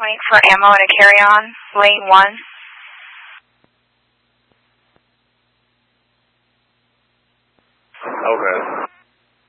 Waiting for ammo and a carry-on, lane 1. Okay.